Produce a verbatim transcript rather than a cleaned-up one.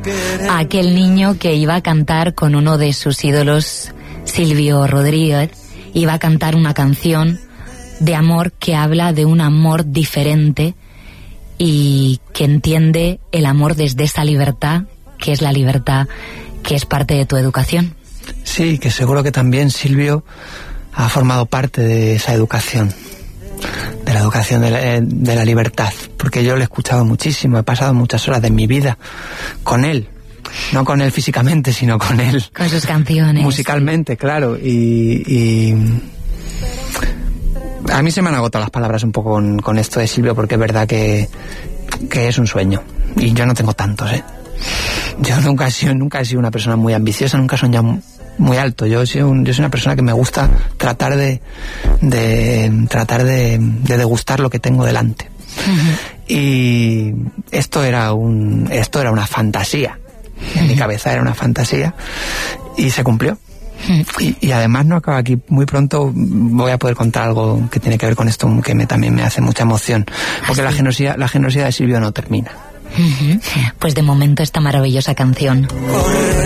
a aquel niño que iba a cantar con uno de sus ídolos, Silvio Rodríguez. Iba a cantar una canción de amor que habla de un amor diferente y que entiende el amor desde esa libertad, que es la libertad que es parte de tu educación. Sí, que seguro que también Silvio ha formado parte de esa educación, de la educación de la, de la libertad, porque yo lo he escuchado muchísimo, he pasado muchas horas de mi vida con él, no con él físicamente, sino con él. Con sus canciones. Musicalmente, claro, y, y a mí se me han agotado las palabras un poco con, con esto de Silvio, porque es verdad que, que es un sueño, y yo no tengo tantos, ¿eh? Yo nunca he sido, nunca he sido una persona muy ambiciosa, nunca he soñado muy alto. Yo soy, un, yo soy una persona que me gusta tratar de, de tratar de, de degustar lo que tengo delante. Uh-huh. Y esto era un, esto era una fantasía. En uh-huh. mi cabeza era una fantasía y se cumplió. Uh-huh. Y, y además no acaba aquí. Muy pronto voy a poder contar algo que tiene que ver con esto, que me, también me hace mucha emoción, porque la generosidad, la generosidad de Silvio no termina. Uh-huh. Pues de momento esta maravillosa canción.